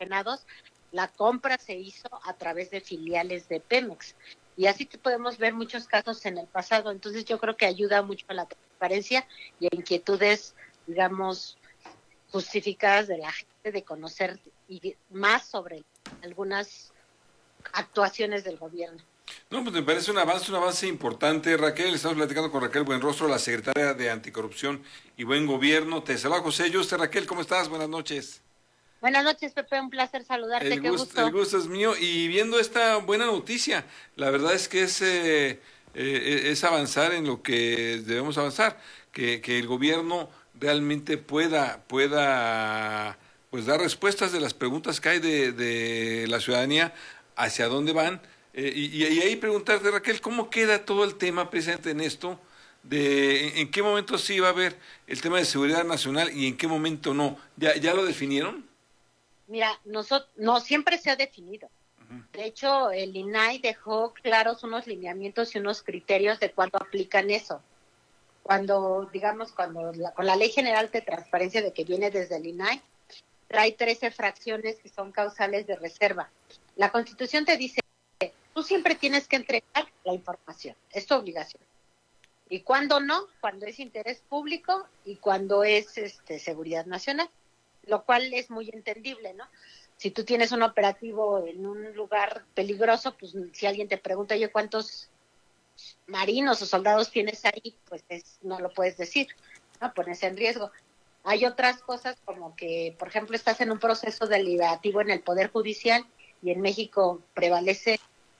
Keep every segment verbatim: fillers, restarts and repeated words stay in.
hidrogenados, la compra se hizo a través de filiales de Pemex. Y así que podemos ver muchos casos en el pasado. Entonces yo creo que ayuda mucho a la transparencia y a inquietudes, digamos, justificadas de la gente de conocer y más sobre algunas actuaciones del gobierno. No, pues me parece un avance, un avance importante, Raquel. Estamos platicando con Raquel Buenrostro, la secretaria de Anticorrupción y Buen Gobierno. Te saluda José Yuste. Raquel, ¿cómo estás? Buenas noches. Buenas noches, Pepe, un placer saludarte, El qué gusto, gusto. el gusto es mío. Y viendo esta buena noticia, la verdad es que es, eh, eh, es avanzar en lo que debemos avanzar, que, que el gobierno realmente pueda, pueda pues dar respuestas de las preguntas que hay de, de la ciudadanía, hacia dónde van. Eh, y, y ahí preguntarte, Raquel, ¿cómo queda todo el tema presente en esto? De en, en qué momento sí va a haber el tema de seguridad nacional y en qué momento no. ¿Ya, ya lo definieron? Mira, nosotros, no siempre se ha definido. De hecho, el I N A I dejó claros unos lineamientos y unos criterios de cuándo aplican eso. Cuando, digamos, cuando la, con la Ley General de Transparencia de que viene desde el I N A I, trae trece fracciones que son causales de reserva. La Constitución te dice, tú siempre tienes que entregar la información, es tu obligación. Y cuando no, cuando es interés público y cuando es este, seguridad nacional, lo cual es muy entendible, ¿no? Si tú tienes un operativo en un lugar peligroso, pues si alguien te pregunta, oye, ¿cuántos marinos o soldados tienes ahí? Pues es, no lo puedes decir, ¿no? Pones en riesgo. Hay otras cosas como que, por ejemplo, estás en un proceso deliberativo en el Poder Judicial y en México prevalece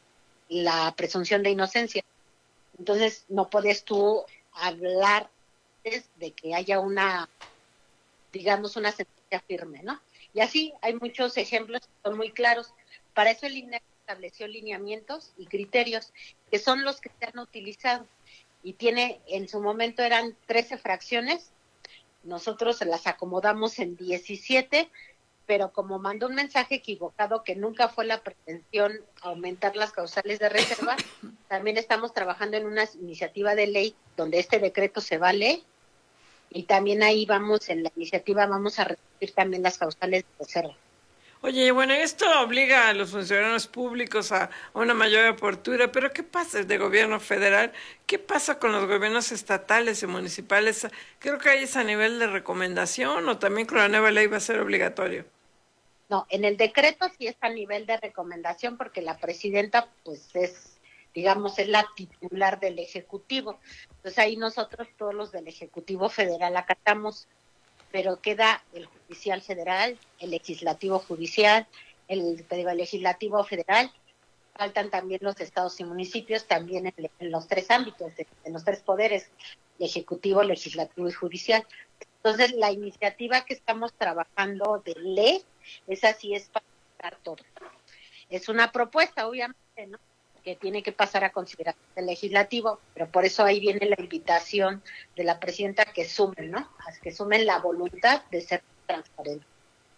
la presunción de inocencia. Entonces, no puedes tú hablar de que haya una, digamos, una sentencia firme, ¿no? Y así hay muchos ejemplos que son muy claros. Para eso el I N A I estableció lineamientos y criterios que son los que se han utilizado. Y tiene, en su momento eran trece fracciones, nosotros las acomodamos en diecisiete, pero como mandó un mensaje equivocado que nunca fue la pretensión aumentar las causales de reserva, también estamos trabajando en una iniciativa de ley donde este decreto se va a leer y también ahí vamos, en la iniciativa vamos a reducir también las causales de reserva. Oye, bueno, esto obliga a los funcionarios públicos a una mayor apertura, pero ¿qué pasa de gobierno federal? ¿Qué pasa con los gobiernos estatales y municipales? Creo que ahí es a nivel de recomendación o también con la nueva ley va a ser obligatorio. No, en el decreto sí es a nivel de recomendación porque la presidenta pues es, digamos, es la titular del Ejecutivo. Entonces ahí nosotros todos los del Ejecutivo Federal acatamos, pero queda el Judicial Federal, el Legislativo Judicial, el, el Legislativo Federal, faltan también los estados y municipios, también en, en los tres ámbitos, de, en los tres poderes, Ejecutivo, Legislativo y Judicial. Entonces la iniciativa que estamos trabajando de ley, esa sí es para dar todo. Es una propuesta, obviamente, ¿no?, que tiene que pasar a consideración del legislativo, pero por eso ahí viene la invitación de la presidenta que sumen, ¿no?, a que sumen la voluntad de ser transparente.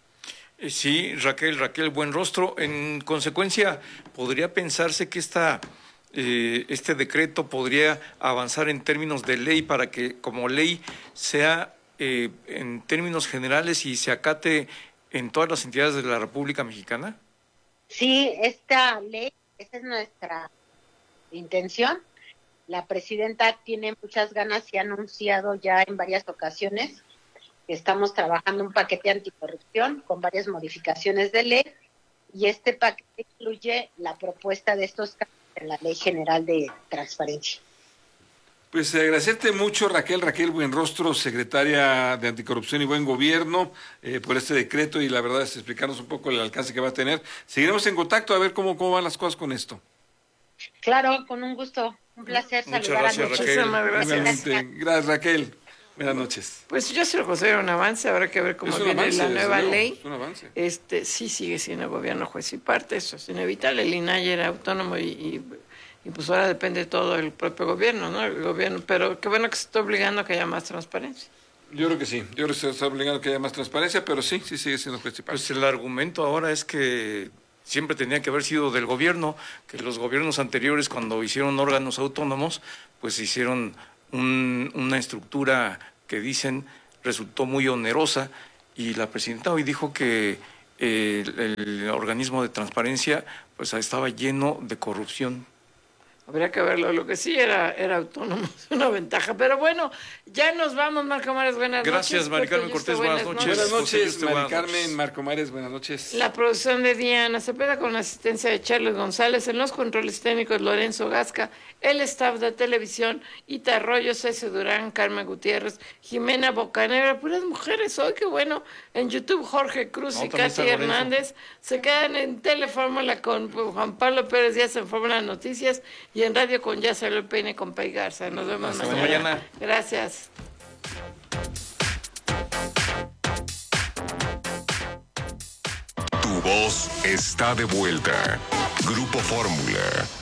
Sí, Raquel, Raquel Buenrostro, en consecuencia, ¿podría pensarse que esta, eh, este decreto podría avanzar en términos de ley para que como ley sea eh, en términos generales y se acate en todas las entidades de la República Mexicana? Sí, esta ley, esa es nuestra intención. La presidenta tiene muchas ganas y ha anunciado ya en varias ocasiones que estamos trabajando un paquete anticorrupción con varias modificaciones de ley y este paquete incluye la propuesta de estos cambios en la Ley General de Transparencia. Pues agradecerte mucho, Raquel, Raquel Buenrostro, secretaria de Anticorrupción y Buen Gobierno, eh, por este decreto y la verdad es explicarnos un poco el alcance que va a tener. Seguiremos en contacto a ver cómo, cómo van las cosas con esto. Claro, con un gusto, un placer Muchas saludar gracias, a Raquel. Gracias. Gracias. Gracias, Raquel. Buenas noches. Pues yo se lo considero un avance, habrá que ver cómo Es un viene avance, la desde nueva luego, ley. es un avance. Este, sí sigue siendo gobierno juez y parte, eso es inevitable. El I N A I era autónomo y, y, y pues ahora depende todo del propio gobierno, ¿no? El gobierno, pero qué bueno que se está obligando a que haya más transparencia. Yo creo que sí, yo creo que se está obligando a que haya más transparencia, pero sí, sí sigue siendo juez y parte. Pues el argumento ahora es que siempre tenía que haber sido del gobierno, que los gobiernos anteriores cuando hicieron órganos autónomos, pues hicieron un, una estructura que dicen resultó muy onerosa y la presidenta hoy dijo que eh, el, el organismo de transparencia pues estaba lleno de corrupción. Habría que verlo, lo que sí era, era autónomo, es una ventaja. Pero bueno, ya nos vamos, Marco Mares, buenas Gracias, noches. Mari Carmen Cortés, buenas noches. Buenas noches, José Mari buenas Carmen, noches. Marco Mares, buenas noches. La producción de Diana Cepeda con la asistencia de Charles González, en los controles técnicos Lorenzo Gasca, el staff de televisión, Ita Arroyo, César Durán, Carmen Gutiérrez, Jimena Bocanegra, puras mujeres hoy, qué bueno. En YouTube Jorge Cruz No, y también Katy está Lorenzo. Hernández se quedan en Telefórmula con Juan Pablo Pérez Díaz en Fórmula Noticias y en Radio con Ya Salió el Peine con Pay Garza. Nos vemos Hasta mañana. mañana. Gracias. Tu voz está de vuelta. Grupo Fórmula.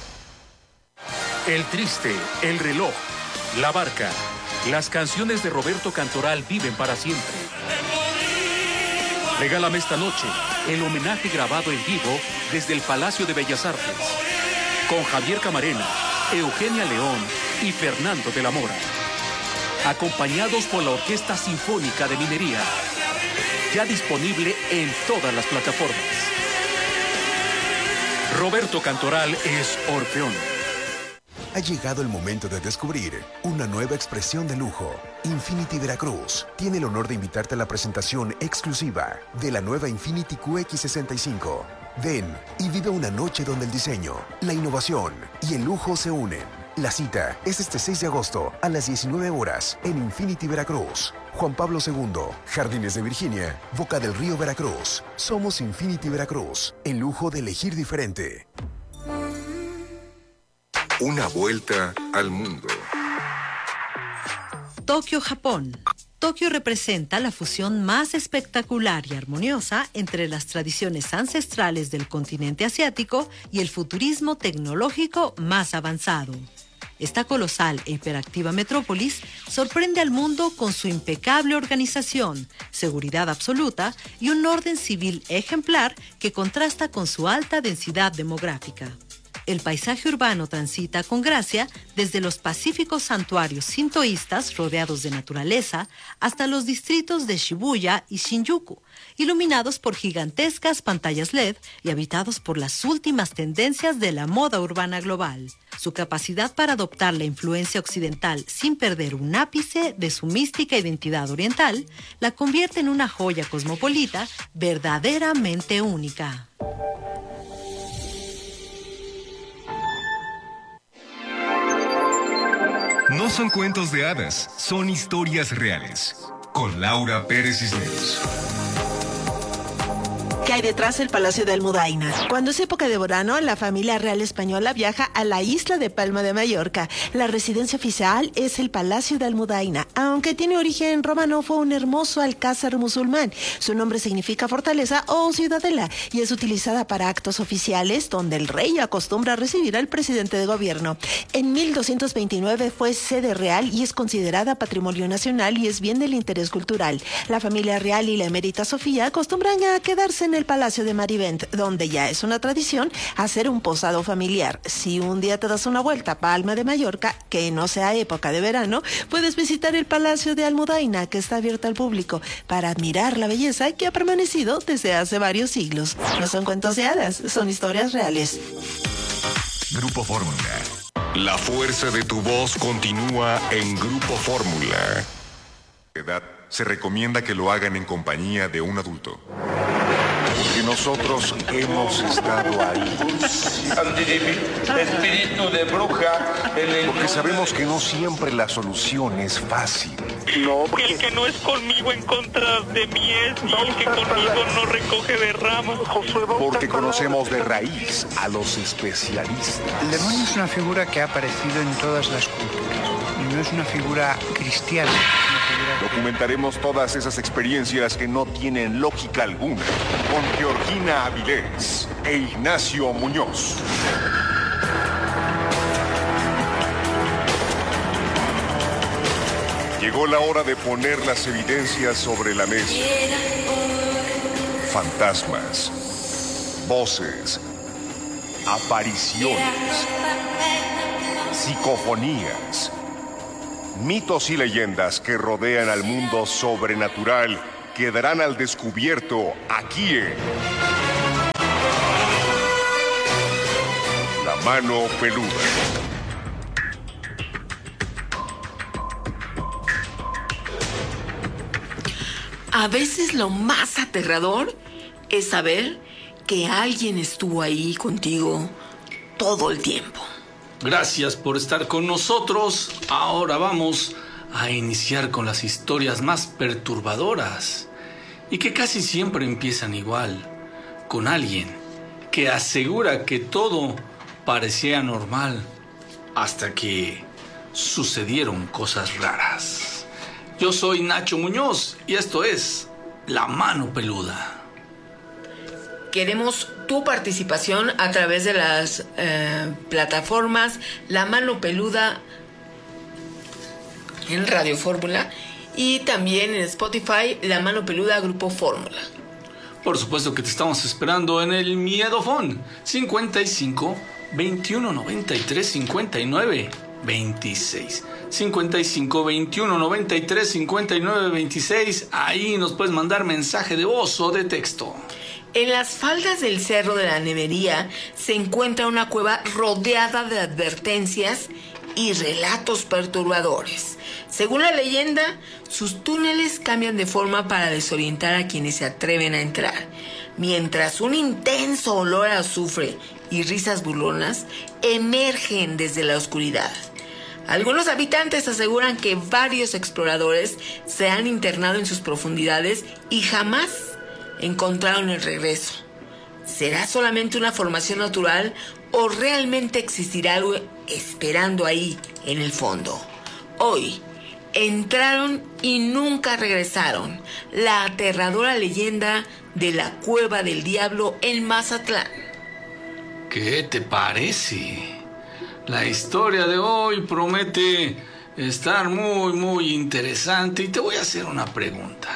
El Triste, El Reloj, La Barca. Las canciones de Roberto Cantoral viven para siempre. Regálame esta noche el homenaje grabado en vivo desde el Palacio de Bellas Artes. Con Javier Camarena, Eugenia León y Fernando de la Mora. Acompañados por la Orquesta Sinfónica de Minería. Ya disponible en todas las plataformas. Roberto Cantoral es Orfeón. Ha llegado el momento de descubrir una nueva expresión de lujo. Infiniti Veracruz tiene el honor de invitarte a la presentación exclusiva de la nueva Infiniti Q X sesenta y cinco. Ven y vive una noche donde el diseño, la innovación y el lujo se unen. La cita es este seis de agosto a las diecinueve horas en Infiniti Veracruz. Juan Pablo segundo, Jardines de Virginia, Boca del Río Veracruz. Somos Infiniti Veracruz, el lujo de elegir diferente. Una vuelta al mundo. Tokio, Japón. Tokio representa la fusión más espectacular y armoniosa entre las tradiciones ancestrales del continente asiático y el futurismo tecnológico más avanzado. Esta colosal e hiperactiva metrópolis sorprende al mundo con su impecable organización, seguridad absoluta y un orden civil ejemplar que contrasta con su alta densidad demográfica. El paisaje urbano transita con gracia desde los pacíficos santuarios sintoístas rodeados de naturaleza hasta los distritos de Shibuya y Shinjuku, iluminados por gigantescas pantallas L E D y habitados por las últimas tendencias de la moda urbana global. Su capacidad para adoptar la influencia occidental sin perder un ápice de su mística identidad oriental la convierte en una joya cosmopolita verdaderamente única. No son cuentos de hadas, son historias reales. Con Laura Pérez Cisneros. ¿Qué hay detrás del Palacio de Almudaina? Cuando es época de verano, la familia real española viaja a la isla de Palma de Mallorca. La residencia oficial es el Palacio de Almudaina. Aunque tiene origen romano, fue un hermoso alcázar musulmán. Su nombre significa fortaleza o ciudadela y es utilizada para actos oficiales donde el rey acostumbra a recibir al presidente de gobierno. En mil doscientos veintinueve fue sede real y es considerada patrimonio nacional y es bien del interés cultural. La familia real y la emérita Sofía acostumbran a quedarse en el Palacio de Marivent, donde ya es una tradición hacer un posado familiar. Si un día te das una vuelta a Palma de Mallorca, que no sea época de verano, puedes visitar el Palacio de Almudaina, que está abierto al público, para admirar la belleza que ha permanecido desde hace varios siglos. No son cuentos de hadas, son historias reales. Grupo Fórmula. La fuerza de tu voz continúa en Grupo Fórmula. Edad, se recomienda que lo hagan en compañía de un adulto. Porque nosotros hemos estado ahí. Espíritu de bruja. Porque sabemos que no siempre la solución es fácil. No, porque el que no es conmigo en contra de mí es, y el que conmigo no recoge de ramas. Porque conocemos de raíz a los especialistas. El demonio es una figura que ha aparecido en todas las culturas y no es una figura cristiana. Documentaremos todas esas experiencias que no tienen lógica alguna con Georgina Avilés e Ignacio Muñoz. Llegó la hora de poner las evidencias sobre la mesa. Fantasmas, voces, apariciones, psicofonías, mitos y leyendas que rodean al mundo sobrenatural quedarán al descubierto aquí en La Mano Peluda. A veces lo más aterrador es saber que alguien estuvo ahí contigo todo el tiempo. Gracias por estar con nosotros. Ahora vamos a iniciar con las historias más perturbadoras y que casi siempre empiezan igual, con alguien que asegura que todo parecía normal hasta que sucedieron cosas raras. Yo soy Nacho Muñoz y esto es La Mano Peluda. Queremos tu participación a través de las eh, plataformas La Mano Peluda en Radio Fórmula y también en Spotify La Mano Peluda Grupo Fórmula. Por supuesto que te estamos esperando en el Miedofón cincuenta y cinco, veintiuno, noventa y tres, cincuenta y nueve, veintiséis. cincuenta y cinco, veintiuno, noventa y tres, cincuenta y nueve, veintiséis. Ahí nos puedes mandar mensaje de voz o de texto. En las faldas del Cerro de la Nevería se encuentra una cueva rodeada de advertencias y relatos perturbadores. Según la leyenda, sus túneles cambian de forma para desorientar a quienes se atreven a entrar, mientras un intenso olor a azufre y risas burlonas emergen desde la oscuridad. Algunos habitantes aseguran que varios exploradores se han internado en sus profundidades y jamás encontraron el regreso. ¿Será solamente una formación natural o realmente existirá algo esperando ahí en el fondo? Hoy entraron y nunca regresaron. La aterradora leyenda de la Cueva del Diablo en Mazatlán. ¿Qué te parece? La historia de hoy promete estar muy, muy interesante y te voy a hacer una pregunta.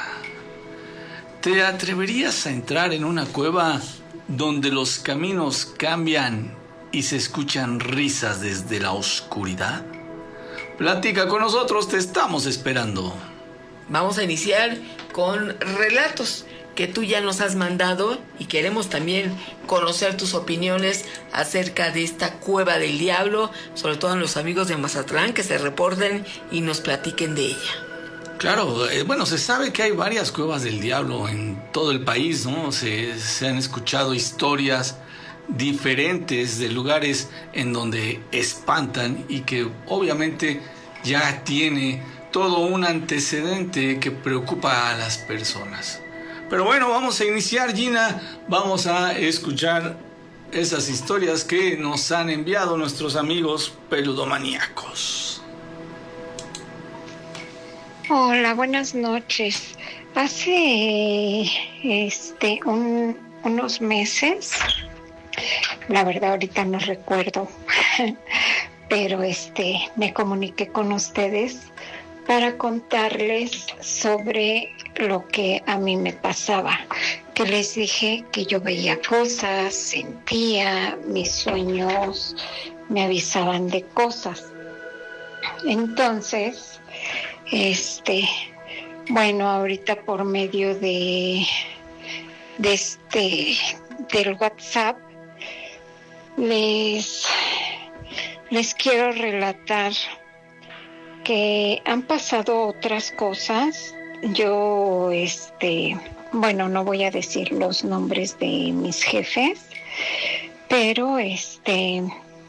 ¿Te atreverías a entrar en una cueva donde los caminos cambian y se escuchan risas desde la oscuridad? Platica con nosotros, te estamos esperando. Vamos a iniciar con relatos que tú ya nos has mandado y queremos también conocer tus opiniones acerca de esta Cueva del Diablo, sobre todo a los amigos de Mazatlán que se reporten y nos platiquen de ella. Claro, eh, bueno, se sabe que hay varias cuevas del diablo en todo el país, ¿no? Se, se han escuchado historias diferentes de lugares en donde espantan y que obviamente ya tiene todo un antecedente que preocupa a las personas. Pero bueno, vamos a iniciar, Gina, vamos a escuchar esas historias que nos han enviado nuestros amigos peludomaníacos. Hola, buenas noches. Hace este un, unos meses, la verdad ahorita no recuerdo, pero este me comuniqué con ustedes para contarles sobre lo que a mí me pasaba, que les dije que yo veía cosas, sentía, mis sueños me avisaban de cosas. Entonces, este, bueno, ahorita por medio de, de este, del WhatsApp, les, les quiero relatar que han pasado otras cosas. Yo, este, bueno, no voy a decir los nombres de mis jefes, pero este,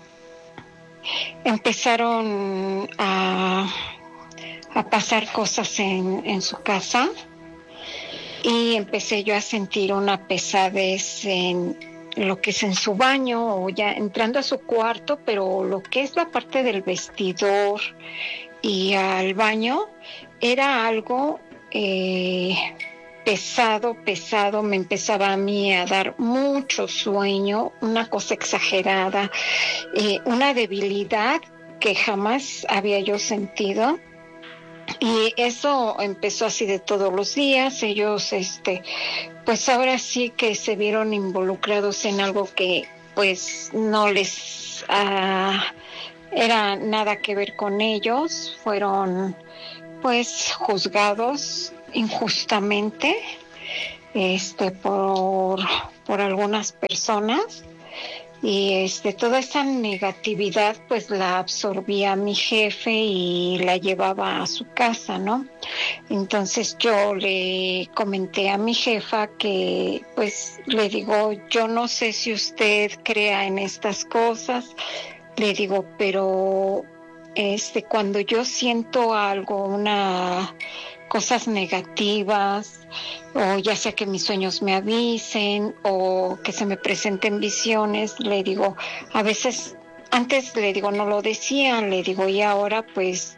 empezaron a, a pasar cosas en, en su casa y empecé yo a sentir una pesadez en lo que es en su baño o ya entrando a su cuarto, pero lo que es la parte del vestidor y al baño era algo eh, pesado, pesado, me empezaba a mí a dar mucho sueño, una cosa exagerada, eh, una debilidad que jamás había yo sentido. Y eso empezó así de todos los días. Ellos, este, pues ahora sí que se vieron involucrados en algo que, pues, no les uh, era nada que ver con ellos. Fueron, pues, juzgados injustamente este por, por algunas personas. Y este toda esa negatividad pues la absorbía mi jefe y la llevaba a su casa, ¿no? Entonces yo le comenté a mi jefa que pues le digo, yo no sé si usted crea en estas cosas, le digo, pero este cuando yo siento algo, una cosas negativas, o ya sea que mis sueños me avisen o que se me presenten visiones, le digo, a veces, antes le digo, no lo decían, le digo, y ahora pues,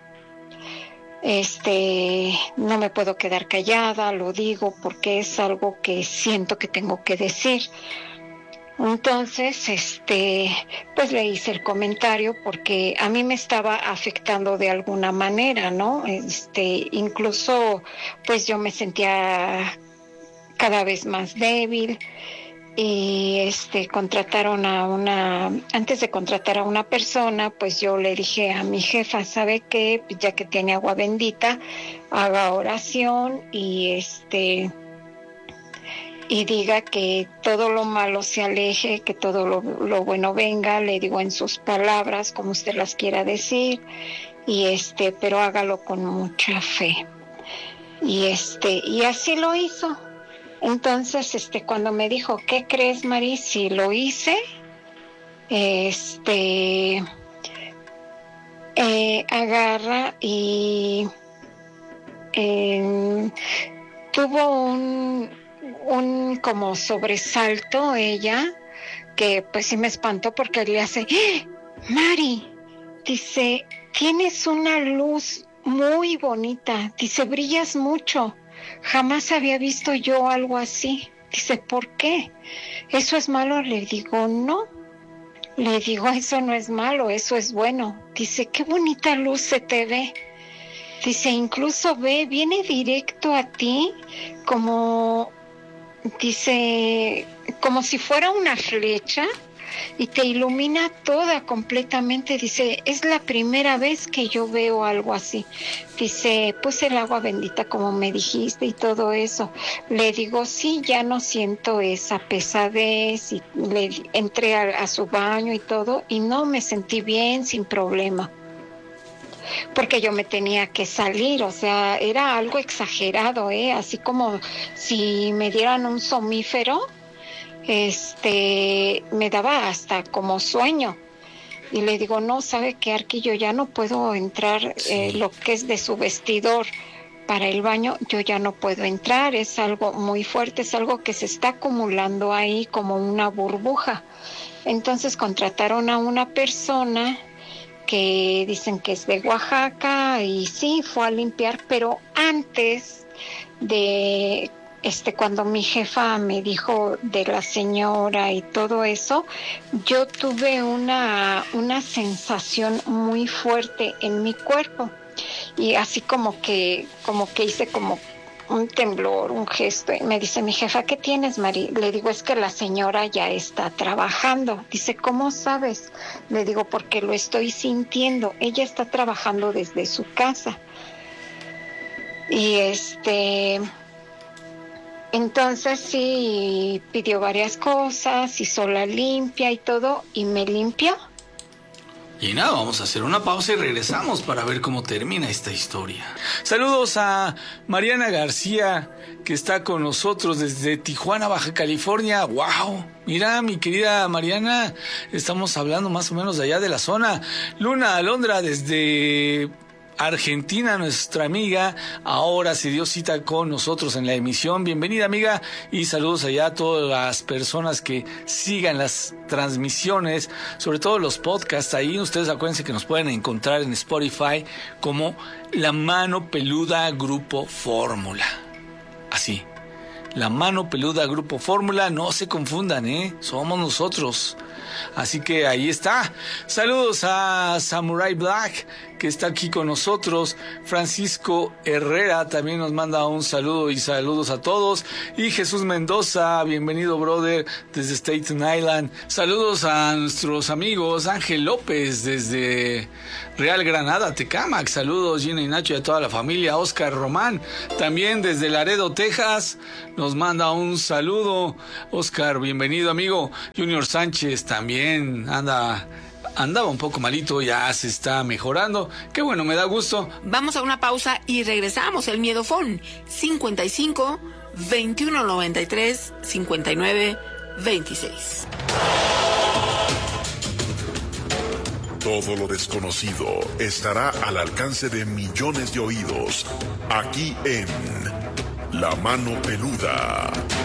este, no me puedo quedar callada, lo digo porque es algo que siento que tengo que decir. Entonces, este, pues le hice el comentario porque a mí me estaba afectando de alguna manera, ¿no? Este, incluso, pues yo me sentía cada vez más débil y, este, contrataron a una, antes de contratar a una persona, pues yo le dije a mi jefa, ¿sabe qué? Ya que tiene agua bendita, haga oración y, este, y diga que todo lo malo se aleje, que todo lo, lo bueno venga, le digo en sus palabras, como usted las quiera decir, y este, pero hágalo con mucha fe. Y este, y así lo hizo. Entonces, este, cuando me dijo, ¿qué crees, Mari? Si lo hice, este, eh, agarra y eh, tuvo un un como sobresalto ella, que pues sí me espantó porque le hace, ¡Eh! Mari, dice, tienes una luz muy bonita, dice, brillas mucho, jamás había visto yo algo así, dice, ¿por qué? ¿Eso es malo? Le digo, no, le digo, eso no es malo, eso es bueno, dice, qué bonita luz se te ve. Dice, incluso ve, viene directo a ti como, dice, como si fuera una flecha y te ilumina toda completamente. Dice, es la primera vez que yo veo algo así. Dice, puse el agua bendita como me dijiste y todo eso. Le digo, sí, ya no siento esa pesadez y le entré a, a su baño y todo y no me sentí bien, sin problema. Porque yo me tenía que salir, o sea, era algo exagerado, ¿eh? Así como si me dieran un somnífero, este, me daba hasta como sueño. Y le digo, no, ¿sabe qué, Arqui? Yo ya no puedo entrar, sí. eh, lo que es de su vestidor para el baño, yo ya no puedo entrar, es algo muy fuerte, es algo que se está acumulando ahí como una burbuja. Entonces contrataron a una persona que dicen que es de Oaxaca y sí, fue a limpiar, pero antes de, este, cuando mi jefa me dijo de la señora y todo eso, yo tuve una, una sensación muy fuerte en mi cuerpo y así como que, como que hice como un temblor, un gesto, y me dice mi jefa, ¿qué tienes, Mari? Le digo, es que la señora ya está trabajando. Dice, ¿cómo sabes? Le digo, porque lo estoy sintiendo, ella está trabajando desde su casa. Y este, entonces sí, pidió varias cosas, hizo la limpia y todo, y me limpió. Y nada, vamos a hacer una pausa y regresamos para ver cómo termina esta historia. Saludos a Mariana García, que está con nosotros desde Tijuana, Baja California. ¡Wow! Mira, mi querida Mariana, estamos hablando más o menos de allá de la zona. Luna Alondra desde Argentina, nuestra amiga, ahora se dio cita con nosotros en la emisión. Bienvenida, amiga, y saludos allá a todas las personas que sigan las transmisiones, sobre todo los podcasts. Ahí ustedes acuérdense que nos pueden encontrar en Spotify como La Mano Peluda Grupo Fórmula. Así, La Mano Peluda Grupo Fórmula, no se confundan, ¿eh? Somos nosotros. Así que ahí está. Saludos a Samurai Black, que está aquí con nosotros. Francisco Herrera también nos manda un saludo y saludos a todos. Y Jesús Mendoza, bienvenido, brother, desde Staten Island. Saludos a nuestros amigos. Ángel López, desde Real Granada, Tecámac. Saludos, Gina y Nacho y a toda la familia. Oscar Román, también desde Laredo, Texas, nos manda un saludo. Oscar, bienvenido, amigo. Junior Sánchez también anda... Andaba un poco malito, ya se está mejorando. Qué bueno, me da gusto. Vamos a una pausa y regresamos. El Miedofón cincuenta y cinco, veintiuno noventa y tres, cincuenta y nueve, veintiséis. Todo lo desconocido estará al alcance de millones de oídos, aquí en La Mano Peluda.